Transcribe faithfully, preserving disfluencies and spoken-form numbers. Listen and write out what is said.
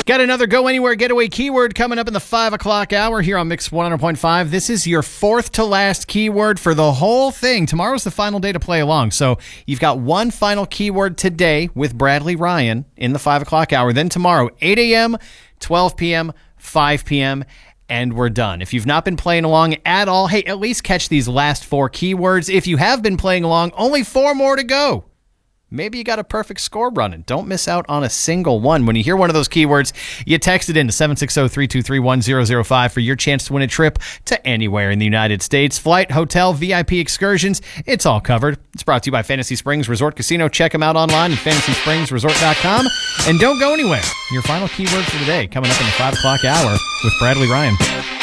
Got another Go Anywhere Getaway keyword coming up in the five o'clock hour here on Mix one hundred point five. This is your fourth to last keyword for the whole thing. Tomorrow's the final day to play along. So you've got one final keyword today with Bradley Ryan in the five o'clock hour. Then tomorrow, eight a.m., twelve p.m., five p.m., and we're done. If you've not been playing along at all, hey, at least catch these last four keywords. If you have been playing along, only four more to go. Maybe you got a perfect score running. Don't miss out on a single one. When you hear one of those keywords, you text it in to seven six zero, three two three, one zero zero five for your chance to win a trip to anywhere in the United States. Flight, hotel, V I P excursions, it's all covered. It's brought to you by Fantasy Springs Resort Casino. Check them out online at fantasy springs resort dot com. And don't go anywhere. Your final keyword for today coming up in the five o'clock hour with Bradley Ryan.